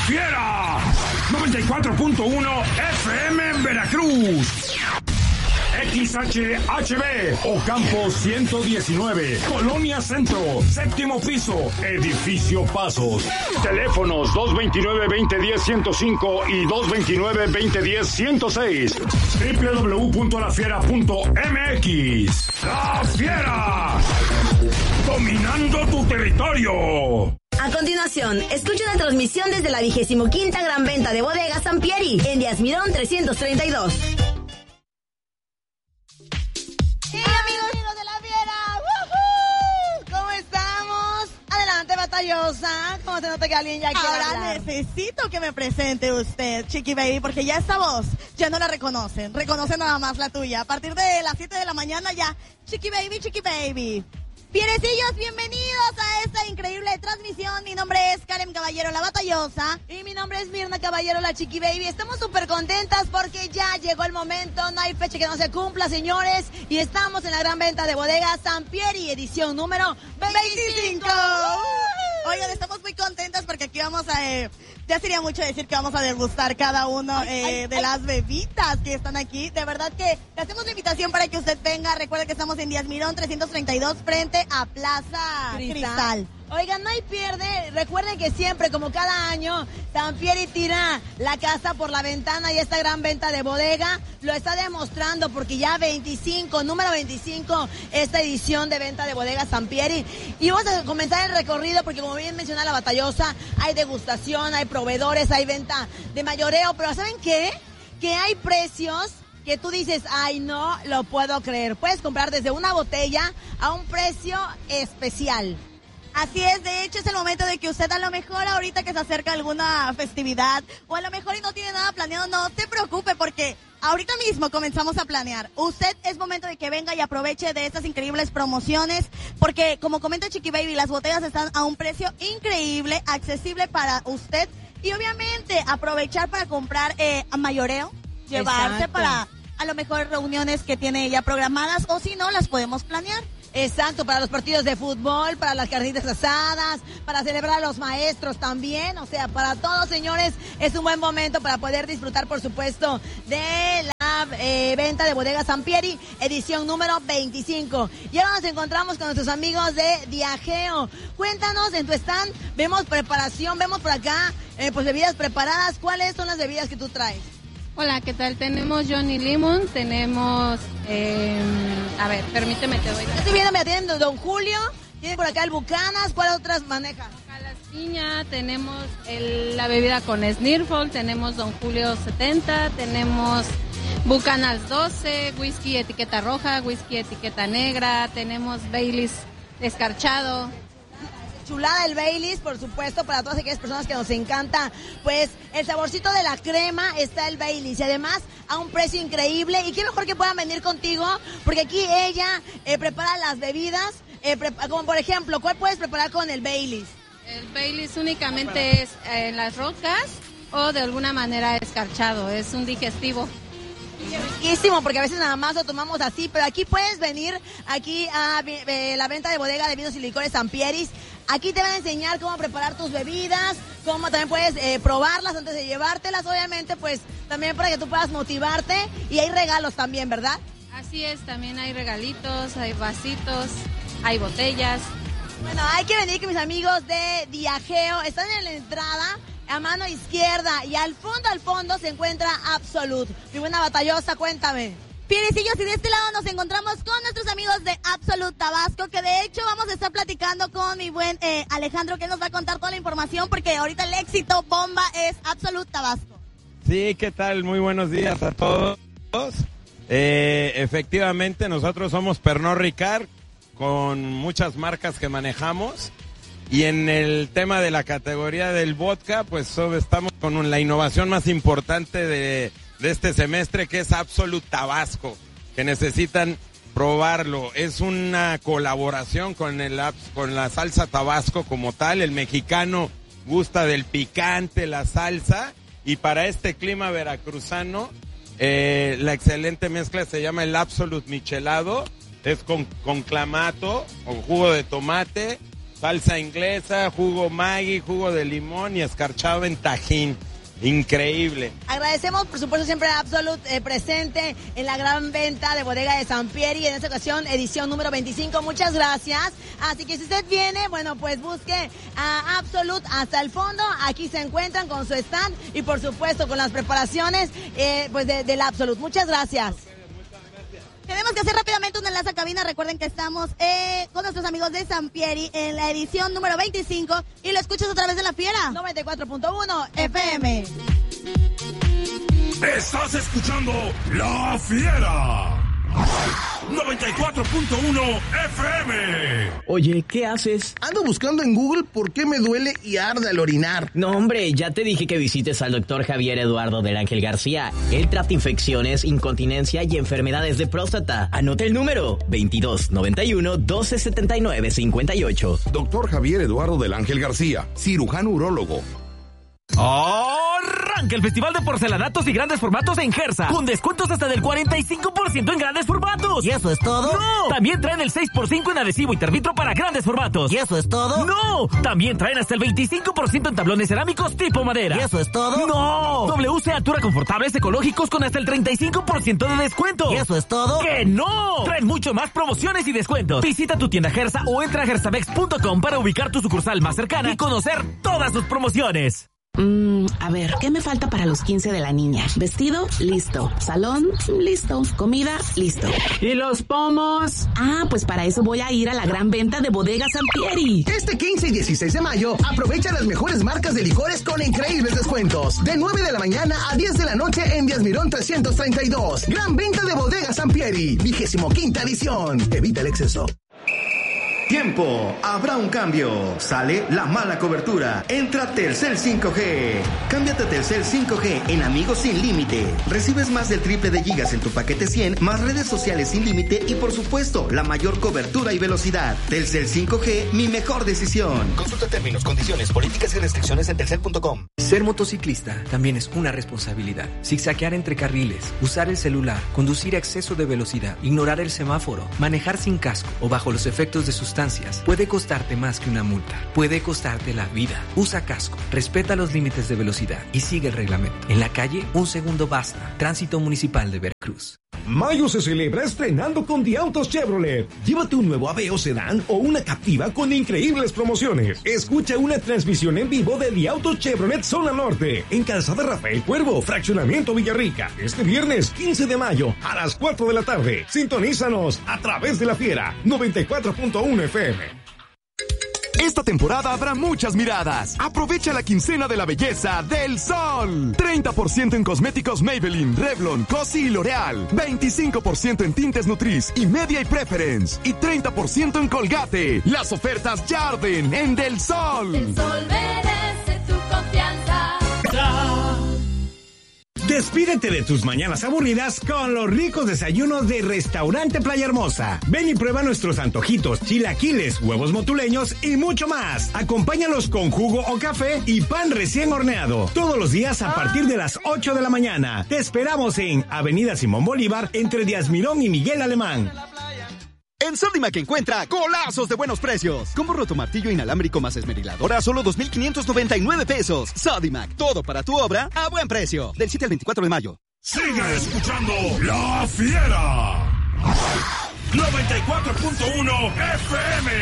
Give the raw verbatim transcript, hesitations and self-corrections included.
Fiera noventa y cuatro punto uno F M en Veracruz. X H H B Ocampo ciento diecinueve, Colonia Centro, séptimo piso, Edificio Pasos. Teléfonos dos dos nueve, veinte diez, ciento cinco y dos dos nueve, veinte diez, ciento seis. doble u doble u doble u punto la fiera punto m x. La Fiera, dominando tu territorio. A continuación, escucha una transmisión desde la vigésimo quinta Gran Venta de Bodegas Sampieri en Díaz Mirón trescientos treinta y dos. Sí, amigos, amigos de la Fiera, ¡woohoo! ¿Cómo estamos? Adelante, batallosa. ¿Cómo se nota que alguien ya quiere Ahora hablar? necesito que me presente usted, Chiqui Baby, porque ya esta voz ya no la reconocen. Reconocen nada más la tuya. A partir de las siete de la mañana ya, Chiqui Baby, Chiqui Baby. Fierecillos, bienvenidos a esta increíble transmisión. Mi nombre es Karen Caballero, la batallosa. Y mi nombre es Mirna Caballero, la Chiqui Baby. Estamos súper contentas porque ya llegó el momento. No hay fecha que no se cumpla, señores. Y estamos en la Gran Venta de Bodegas Sampieri, edición número veinticinco. Oigan, estamos muy contentas porque aquí vamos a... Eh, ya sería mucho decir que vamos a degustar cada uno eh, ay, ay, de ay. las bebidas que están aquí. De verdad que le hacemos la invitación para que usted venga. Recuerde que estamos en Díaz Mirón trescientos treinta y dos frente a Plaza Cristal. Cristal. Oigan, no hay pierde. Recuerden que siempre, como cada año, Sampieri tira la casa por la ventana y esta Gran Venta de Bodega lo está demostrando porque ya veinticinco, número veinticinco, esta edición de Venta de Bodega Sampieri. Y vamos a comenzar el recorrido porque, como bien mencionaba la batallosa, hay degustación, hay proveedores, hay venta de mayoreo. Pero ¿saben qué? Que hay precios que tú dices, ay, no lo puedo creer. Puedes comprar desde una botella a un precio especial. Así es, de hecho es el momento de que usted a lo mejor ahorita que se acerca alguna festividad o a lo mejor y no tiene nada planeado, no se preocupe porque ahorita mismo comenzamos a planear. Usted es momento de que venga y aproveche de estas increíbles promociones porque como comenta Chiqui Baby, las botellas están a un precio increíble, accesible para usted y obviamente aprovechar para comprar eh, a mayoreo, llevarse Exacto. para a lo mejor reuniones que tiene ya programadas o si no las podemos planear. Exacto, para los partidos de fútbol, para las carnitas asadas, para celebrar a los maestros también, o sea, para todos, señores, es un buen momento para poder disfrutar, por supuesto, de la eh, Venta de Bodega Sampieri, edición número veinticinco. Y ahora nos encontramos con nuestros amigos de Diageo. Cuéntanos, en tu stand vemos preparación, vemos por acá, eh, pues bebidas preparadas. ¿Cuáles son las bebidas que tú traes? Hola, ¿qué tal? Tenemos Johnny Lemon, tenemos, eh, a ver, permíteme, te doy la... Estoy viendo, me tienen Don Julio, tienen por acá el Bucanas, ¿cuál otras maneja? Calas Piña, tenemos el, la bebida con Snirfol, tenemos Don Julio setenta, tenemos Bucanas doce, whisky etiqueta roja, whisky etiqueta negra, tenemos Baileys escarchado. Chulada el Baileys, por supuesto, para todas aquellas personas que nos encanta, pues el saborcito de la crema está el Baileys y además a un precio increíble y qué mejor que puedan venir contigo porque aquí ella eh, prepara las bebidas, eh, pre- como por ejemplo, ¿cuál puedes preparar con el Baileys? El Baileys únicamente es eh, en las rocas o de alguna manera escarchado, es un digestivo. Riquísimo, porque a veces nada más lo tomamos así, pero aquí puedes venir aquí a eh, la Venta de Bodega de Vinos y Licores Sampieri. Aquí te van a enseñar cómo preparar tus bebidas, cómo también puedes eh, probarlas antes de llevártelas, obviamente, pues también para que tú puedas motivarte y hay regalos también, ¿verdad? Así es, también hay regalitos, hay vasitos, hay botellas. Bueno, hay que venir que mis amigos de Diageo están en la entrada a mano izquierda y al fondo, al fondo se encuentra Absolut. Mi buena batallosa, cuéntame. Fierecillos, y de este lado nos encontramos con nuestros amigos de Absolut Tabasco, que de hecho vamos a estar platicando con mi buen eh, Alejandro, que nos va a contar toda la información, porque ahorita el éxito bomba es Absolut Tabasco. Sí, ¿qué tal? Muy buenos días a todos. Eh, efectivamente, nosotros somos Pernod Ricard, con muchas marcas que manejamos, y en el tema de la categoría del vodka, pues estamos con la innovación más importante de... de este semestre, que es Absolut Tabasco, que necesitan probarlo. Es una colaboración con el con la salsa Tabasco como tal. El mexicano gusta del picante, la salsa, y para este clima veracruzano, eh, la excelente mezcla se llama el Absolut Michelado. Es con, con clamato, con jugo de tomate, salsa inglesa, jugo Maggi, jugo de limón y escarchado en tajín. Increíble. Agradecemos, por supuesto, siempre a Absolute eh, presente en la gran venta de Bodega de Sampieri, en esta ocasión edición número veinticinco. Muchas gracias. Así que si usted viene, bueno, pues busque a Absolute hasta el fondo. Aquí se encuentran con su stand y, por supuesto, con las preparaciones eh, pues de, del Absolute. Muchas gracias. Tenemos que hacer rápidamente un enlace a cabina. Recuerden que estamos eh, con nuestros amigos de Sampieri en la edición número veinticinco y lo escuchas a través de La Fiera. noventa y cuatro punto uno F M. Estás escuchando La Fiera. noventa y cuatro punto uno F M. Oye, ¿qué haces? Ando buscando en Google por qué me duele y arde al orinar. No, hombre, ya te dije que visites al doctor Javier Eduardo del Ángel García. Él trata infecciones, incontinencia y enfermedades de próstata. Anota el número: veintidós noventa y uno doce setenta y nueve cincuenta y ocho. Doctor Javier Eduardo del Ángel García, cirujano urólogo. Arranca el Festival de Porcelanatos y Grandes Formatos en Gersa, con descuentos hasta del cuarenta y cinco por ciento en grandes formatos. ¿Y eso es todo? ¡No! También traen el seis por cinco en adhesivo y termitro para grandes formatos. ¿Y eso es todo? ¡No! También traen hasta el veinticinco por ciento en tablones cerámicos tipo madera. ¿Y eso es todo? ¡No! W C Altura confortables ecológicos con hasta el treinta y cinco por ciento de descuento. ¿Y eso es todo? ¡Que no! Traen mucho más promociones y descuentos. Visita tu tienda Gersa o entra a gersamex punto com para ubicar tu sucursal más cercana y conocer todas sus promociones. Mm, a ver, ¿qué me falta para los quince de la niña? Vestido, listo. Salón, listo. Comida, listo. ¿Y los pomos? Ah, pues para eso voy a ir a la gran venta de Bodega Sampieri. Este quince y dieciséis de mayo, aprovecha las mejores marcas de licores con increíbles descuentos. De nueve de la mañana a diez de la noche en Díaz Mirón trescientos treinta y dos. Gran venta de Bodega Sampieri, vigésimo quinta edición. Evita el exceso. Tiempo, habrá un cambio. Sale la mala cobertura. Entra Telcel cinco G. Cámbiate a Telcel cinco G en Amigos Sin Límite. Recibes más del triple de gigas en tu paquete cien, más redes sociales sin límite y, por supuesto, la mayor cobertura y velocidad. Telcel cinco G, mi mejor decisión. Consulta términos, condiciones, políticas y restricciones en telcel punto com. Ser motociclista también es una responsabilidad. Zigzaguear entre carriles, usar el celular, conducir a exceso de velocidad, ignorar el semáforo, manejar sin casco o bajo los efectos de sustancias puede costarte más que una multa. Puede costarte la vida. Usa casco, respeta los límites de velocidad y sigue el reglamento. En la calle, un segundo basta. Tránsito Municipal de Veracruz. Mayo se celebra estrenando con The Autos Chevrolet. Llévate un nuevo Aveo Sedán o una Captiva con increíbles promociones. Escucha una transmisión en vivo de The Autos Chevrolet Zona Norte en Calzada Rafael Cuervo, Fraccionamiento Villarrica. Este viernes quince de mayo a las cuatro de la tarde. Sintonízanos a través de La Fiera noventa y cuatro punto uno F M. Esta temporada habrá muchas miradas. Aprovecha la quincena de la belleza del Sol. treinta por ciento en cosméticos Maybelline, Revlon, Cosi y L'Oreal. veinticinco por ciento en tintes Nutriz y Media y Preference. Y treinta por ciento en Colgate. Las ofertas Jarden en Del Sol. El Sol merece tu confianza. Despídete de tus mañanas aburridas con los ricos desayunos de Restaurante Playa Hermosa. Ven y prueba nuestros antojitos, chilaquiles, huevos motuleños y mucho más. Acompáñalos con jugo o café y pan recién horneado. Todos los días a partir de las ocho de la mañana. Te esperamos en Avenida Simón Bolívar, entre Díaz Mirón y Miguel Alemán. En Sodimac encuentra golazos de buenos precios. Como rotomartillo inalámbrico más esmeriladora a solo dos mil quinientos noventa y nueve pesos. Sodimac, todo para tu obra a buen precio. Del siete al veinticuatro de mayo. Sigue escuchando La Fiera. noventa y cuatro punto uno F M.